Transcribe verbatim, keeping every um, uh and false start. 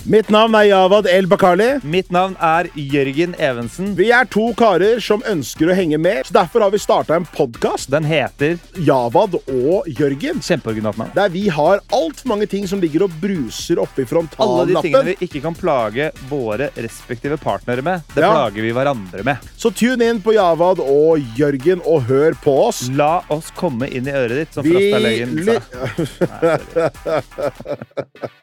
Mitt navn er Javad El Bakali. Mitt navn er Jørgen Evensen. Vi er to karer som ønsker å henge med, så derfor har vi startet en podcast. Den heter Javad og Jørgen. Kjempeoriginalt navn. Der vi har alt for mange ting som ligger og bruser oppe i Alle de frontallappen. tingene vi ikke kan plage våre respektive partnere med, det Ja. plager vi hverandre med. Så tune inn på Javad og Jørgen og hør på oss. La oss komme inn i øret ditt, som Vi Frasta Løyen ly- sa. Nei, sorry.